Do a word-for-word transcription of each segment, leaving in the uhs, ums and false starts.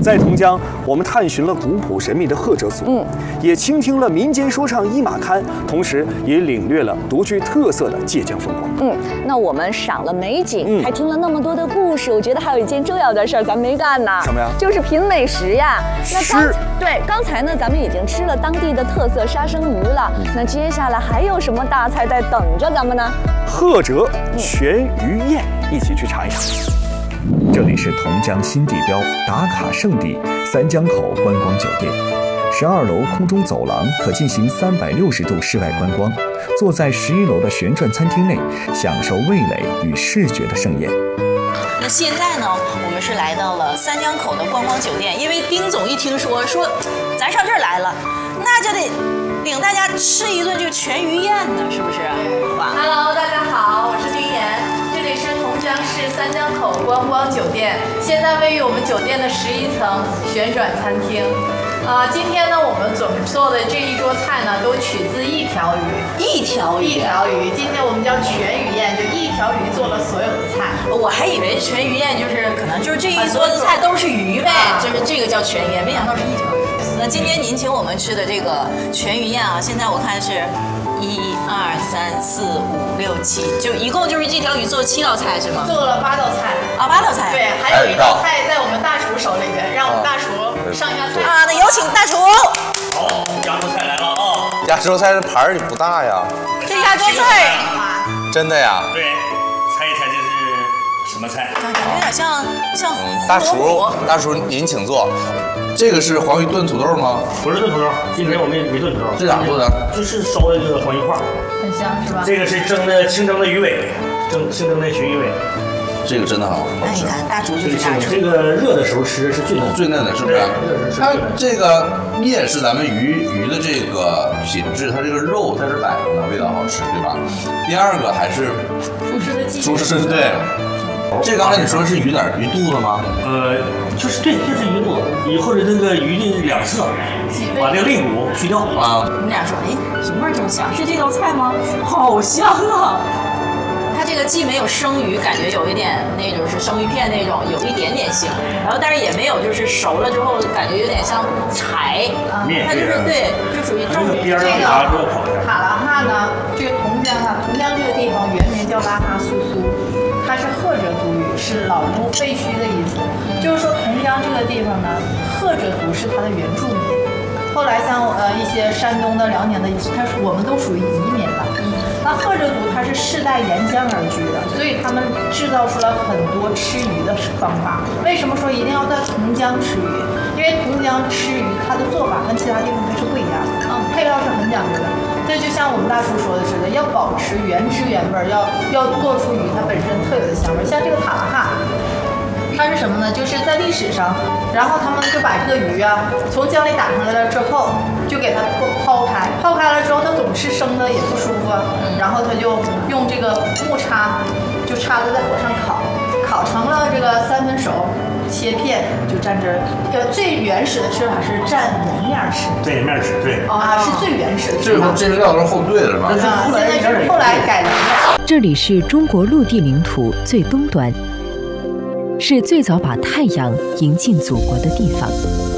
在同江，我们探寻了古朴神秘的赫哲族，嗯，也倾听了民间说唱伊玛堪，同时也领略了独具特色的界江风光。 嗯，那我们赏了美景，嗯、还听了那么多的故事，我觉得还有一件重要的事儿咱没干呢。 什么呀？ 就是品美食呀。那吃。 对，刚才呢，咱们已经吃了当地的特色沙生鱼了，嗯、那接下来还有什么大菜在等着咱们呢？ 赫哲全鱼宴，一起去尝一尝。 这里是同江新地标打卡圣地三江口观光酒店，十二楼空中走廊可进行三百六十度室外观光，坐在十一楼的旋转餐厅内，享受味蕾与视觉的盛宴。 那现在呢，我们是来到了三江口的观光酒店，因为丁总一听说说咱上这儿来了，那就得领大家吃一顿这个全鱼宴呢，是不是？哇 Hello， 大家好，我是丁岩，这里是同江市三江口观光酒店，现在位于我们酒店的十一层旋转餐厅。啊、呃，今天呢，我们总做的这一桌菜呢，都取自一条鱼， 一条鱼， 一条鱼。今天我们叫全鱼宴，就一条鱼做了所有的菜。 我还以为全鱼宴就是可能就是这一桌的菜都是鱼呗，啊、就是这个叫全鱼宴，没想到是一条鱼。那今天您请我们吃的这个全鱼宴啊，现在我看是一二三四五六七，就一共就是这条鱼做七道菜是吗？ 做了八道菜啊，八道菜。 对，还有一道菜在我们大厨手里边，让我们大厨上一下菜啊。那有请大厨。 好，压轴菜来了啊！ 压轴菜这盘儿也不大呀。 这压桌菜。 真的呀？ 对，猜一猜这是什么菜？ 感觉有点像像胡萝卜。 大厨，大厨您请坐。这个是黄鱼炖土豆吗？ 不是炖土豆，今天我们没炖土豆。 这咋做的？ 就是烧的这个黄鱼块， 很香是吧？ 这个是蒸的清蒸的鱼尾，蒸清蒸的鲟鱼尾。 这个真的好那你看，大厨就是大厨。 这个热的时候吃是最嫩， 最嫩的是不是？它这个面是咱们鱼鱼的这个品质，它这个肉在这摆着呢，味道好吃，对吧？第二个还是厨师的技术，厨师对。这刚才你说是鱼哪儿？鱼肚子吗？ 呃，就是对，就是鱼肚子，以或者那个鱼的两侧，把那个肋骨去掉啊。 我们俩说，哎，什么味儿这么香？是这道菜吗？好香啊！它这个既没有生鱼，感觉有一点那种是生鱼片那种，有一点点腥，然后但是也没有就是熟了之后感觉有点像柴，它就是对，就属于正边儿啊。这个塔拉哈呢，这个同江哈，同江这个地方原名叫拉哈苏苏。它是赫哲族语，是老木废墟的意思。就是说，同江这个地方呢，赫哲族是它的原住民。后来像呃一些山东的、辽宁的，它是我们都属于移民了。那赫哲族它是世代沿江而居的，所以他们制造出了很多吃鱼的方法。为什么说一定要在同江吃鱼？因为同江吃鱼，它的做法跟其他地方它是不一样的，嗯，配料是很讲究的。这就像我们大厨说的似的，要保持原汁原味，要要做出鱼它本身特有的香味。像这个塔拉哈，它是什么呢？就是在历史上，然后他们就把这个鱼啊从江里打上来了之后，就给它抛开，抛开了之后它总吃生的也不舒服，然后他就用这个木叉，就叉子在火上烤，烤成了这个三分熟。切片就蘸汁儿，呃，最原始的吃法是蘸人面吃， 蘸人面吃，对， 啊，是最原始的吃法。这这料都是后兑的是吧？ 啊，现在是后来改良的。 这里是中国陆地领土最东端，是最早把太阳迎进祖国的地方。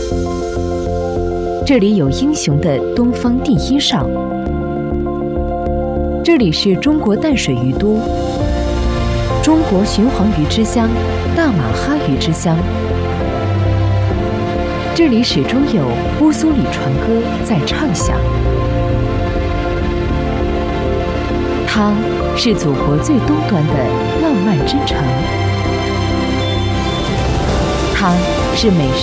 这里有英雄的东方第一少，这里是中国淡水鱼都，中国鲟黄鱼之乡，大马哈鱼之乡。这里始终有乌苏里船歌在唱响。它是祖国最东端的浪漫之城，它是美食